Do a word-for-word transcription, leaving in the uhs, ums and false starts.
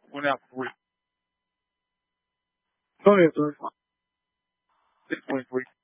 One out three. Go ahead, sir. Six point three.